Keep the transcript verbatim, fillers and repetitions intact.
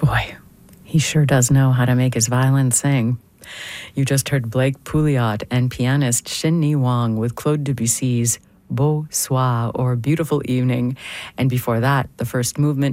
Boy, he sure does know how to make his violin sing. You just heard Blake Pouliot and pianist Shin-Ni Wong with Claude Debussy's Beau Soir, or Beautiful Evening. And before that, the first movement